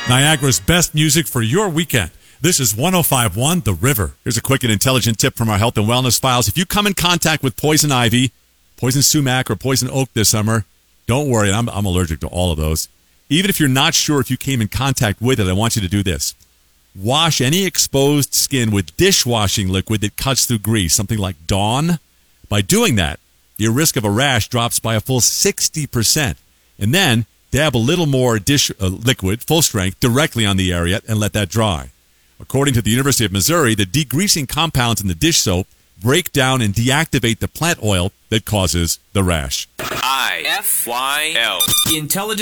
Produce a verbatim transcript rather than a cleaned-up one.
Niagara's best music for your weekend. This is one oh five point one The River. Here's a quick and intelligent tip from our health and wellness files. If you come in contact with poison ivy, poison sumac, or poison oak this summer, don't worry. I'm, I'm allergic to all of those. Even if you're not sure if you came in contact with it, I want you to do this. Wash any exposed skin with dishwashing liquid that cuts through grease, something like Dawn. By doing that, your risk of a rash drops by a full sixty percent. And then dab a little more dish uh, liquid, full strength, directly on the area and let that dry. According to the University of Missouri, the degreasing compounds in the dish soap break down and deactivate the plant oil that causes the rash. I F Y L. Intelligent